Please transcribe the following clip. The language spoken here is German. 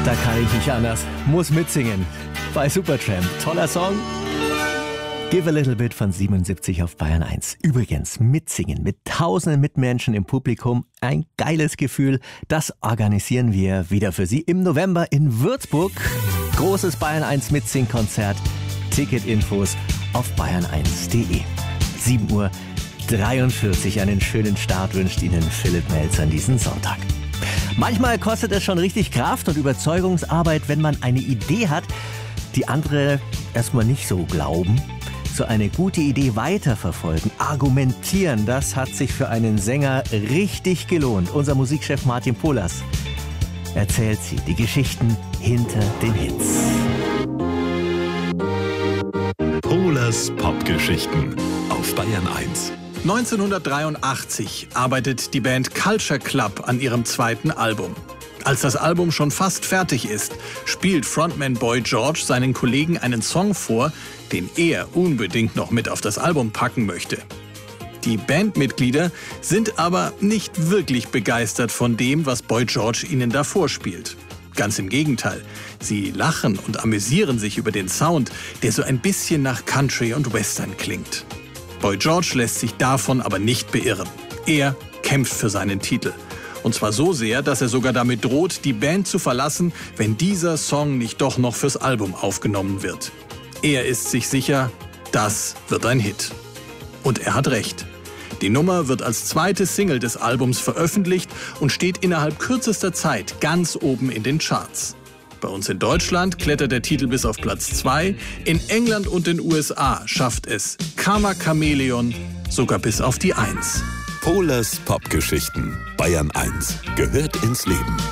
Da kann ich nicht anders. Muss mitsingen. Bei Supertramp. Toller Song. Give a Little Bit von 77 auf Bayern 1. Übrigens, mitsingen mit tausenden Mitmenschen im Publikum. Ein geiles Gefühl. Das organisieren wir wieder für Sie im November in Würzburg. Großes Bayern 1 Mitsingkonzert. Ticketinfos auf bayern1.de. 7:43 Uhr. Einen schönen Start wünscht Ihnen Philipp Melzer an diesen Sonntag. Manchmal kostet es schon richtig Kraft und Überzeugungsarbeit, wenn man eine Idee hat, die andere erstmal nicht so glauben. So eine gute Idee weiterverfolgen, argumentieren, das hat sich für einen Sänger richtig gelohnt. Unser Musikchef Martin Polas erzählt sie, die Geschichten hinter den Hits. Polas Popgeschichten auf Bayern 1. 1983 arbeitet die Band Culture Club an ihrem zweiten Album. Als das Album schon fast fertig ist, spielt Frontman Boy George seinen Kollegen einen Song vor, den er unbedingt noch mit auf das Album packen möchte. Die Bandmitglieder sind aber nicht wirklich begeistert von dem, was Boy George ihnen da vorspielt. Ganz im Gegenteil, sie lachen und amüsieren sich über den Sound, der so ein bisschen nach Country und Western klingt. Boy George lässt sich davon aber nicht beirren. Er kämpft für seinen Titel. Und zwar so sehr, dass er sogar damit droht, die Band zu verlassen, wenn dieser Song nicht doch noch fürs Album aufgenommen wird. Er ist sich sicher, das wird ein Hit. Und er hat recht. Die Nummer wird als zweite Single des Albums veröffentlicht und steht innerhalb kürzester Zeit ganz oben in den Charts. Bei uns in Deutschland klettert der Titel bis auf Platz 2. In England und den USA schafft es Karma Chameleon sogar bis auf die 1. Polas Popgeschichten. Bayern 1 gehört ins Leben.